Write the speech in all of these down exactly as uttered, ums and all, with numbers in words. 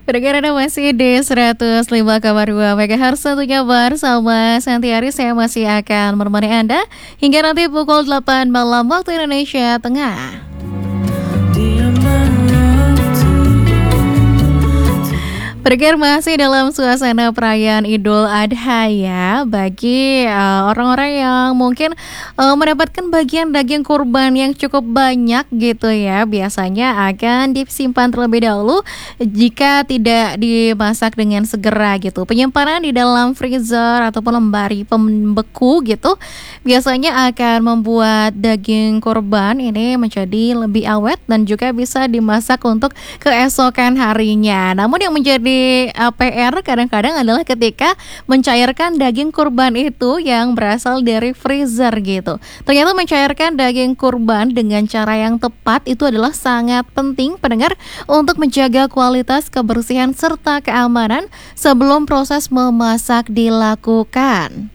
Pendengar Anda masih di seratus lima koma dua MHz tentunya bersama Santiari. Saya masih akan menemani Anda hingga nanti pukul delapan malam waktu Indonesia Tengah. Pendengar masih dalam suasana perayaan Idul Adha ya. Bagi uh, orang-orang yang mungkin uh, mendapatkan bagian daging kurban yang cukup banyak gitu ya, biasanya akan disimpan terlebih dahulu jika tidak dimasak dengan segera gitu. Penyimpanan di dalam freezer ataupun lemari pembeku gitu biasanya akan membuat daging kurban ini menjadi lebih awet dan juga bisa dimasak untuk keesokan harinya. Namun yang menjadi P R kadang-kadang adalah ketika mencairkan daging kurban itu yang berasal dari freezer gitu. Ternyata mencairkan daging kurban dengan cara yang tepat itu adalah sangat penting pendengar untuk menjaga kualitas, kebersihan serta keamanan sebelum proses memasak dilakukan.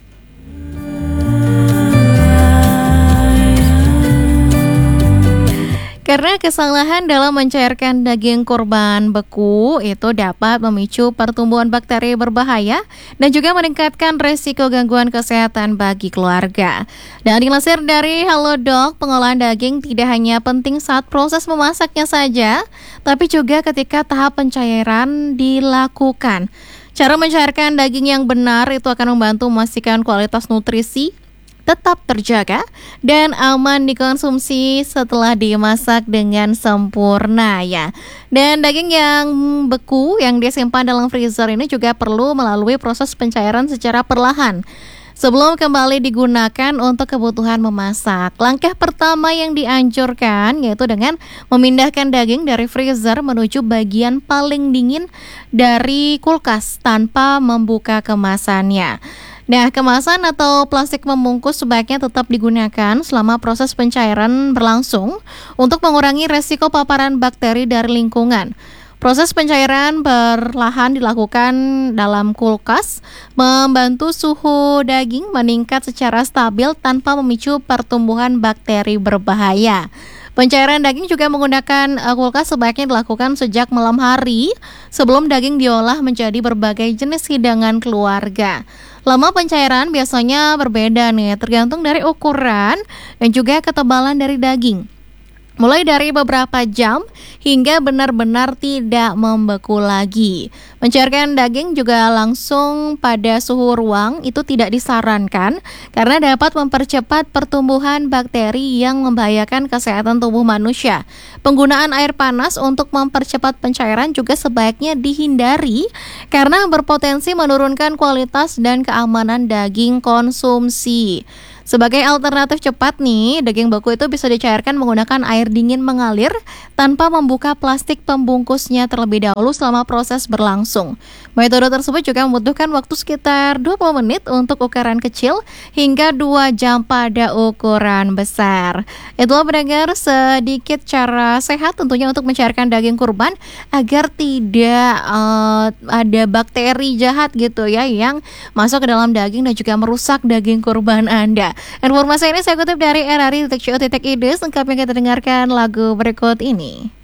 Karena kesalahan dalam mencairkan daging kurban beku itu dapat memicu pertumbuhan bakteri berbahaya dan juga meningkatkan resiko gangguan kesehatan bagi keluarga. Dan dilansir dari Halodoc, pengolahan daging tidak hanya penting saat proses memasaknya saja, tapi juga ketika tahap pencairan dilakukan. Cara mencairkan daging yang benar itu akan membantu memastikan kualitas nutrisi tetap terjaga dan aman dikonsumsi setelah dimasak dengan sempurna ya. Dan daging yang beku yang disimpan dalam freezer ini juga perlu melalui proses pencairan secara perlahan sebelum kembali digunakan untuk kebutuhan memasak. Langkah pertama yang dianjurkan yaitu dengan memindahkan daging dari freezer menuju bagian paling dingin dari kulkas tanpa membuka kemasannya. Nah, kemasan atau plastik membungkus sebaiknya tetap digunakan selama proses pencairan berlangsung untuk mengurangi resiko paparan bakteri dari lingkungan. Proses pencairan perlahan dilakukan dalam kulkas, membantu suhu daging meningkat secara stabil tanpa memicu pertumbuhan bakteri berbahaya. Pencairan daging juga menggunakan kulkas sebaiknya dilakukan sejak malam hari sebelum daging diolah menjadi berbagai jenis hidangan keluarga. Lama pencairan biasanya berbeda nih, tergantung dari ukuran dan juga ketebalan dari daging. Mulai dari beberapa jam hingga benar-benar tidak membeku lagi. Mencairkan daging juga langsung pada suhu ruang itu tidak disarankan karena dapat mempercepat pertumbuhan bakteri yang membahayakan kesehatan tubuh manusia. Penggunaan air panas untuk mempercepat pencairan juga sebaiknya dihindari karena berpotensi menurunkan kualitas dan keamanan daging konsumsi. Sebagai alternatif cepat nih, daging beku itu bisa dicairkan menggunakan air dingin mengalir tanpa membuka plastik pembungkusnya terlebih dahulu selama proses berlangsung. Metode tersebut juga membutuhkan waktu sekitar dua puluh menit untuk ukuran kecil hingga dua jam pada ukuran besar. Itulah pendengar sedikit cara sehat tentunya untuk mencairkan daging kurban agar tidak uh, ada bakteri jahat gitu ya yang masuk ke dalam daging dan juga merusak daging kurban Anda. Informasi ini saya kutip dari r r i titik co titik i d. Lengkapnya kita dengarkan lagu berikut ini.